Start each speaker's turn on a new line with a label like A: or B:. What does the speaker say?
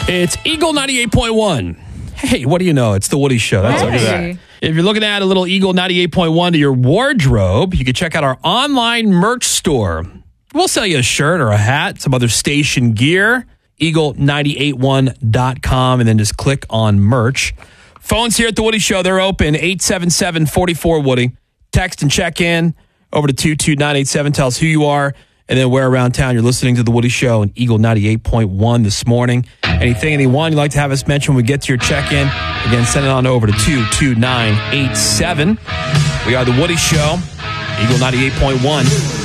A: It's Eagle 98.1. Hey, what do you know? It's the Woody Show. That's
B: Hey.
A: look at that. If you're looking to add a little Eagle 98.1 to your wardrobe, you can check out our online merch store. We'll sell you a shirt or a hat, some other station gear, eagle981.com, and then just click on merch. Phones here at the Woody Show, they're open, 877-44-WOODY. Text and check in over to 22987. Tell us who you are and then where around town you're listening to the Woody Show and Eagle 98.1 this morning. Anyone you'd like to have us mention when we get to your check-in, again, send it on over to 22987. We are the Woody Show, Eagle 98.1.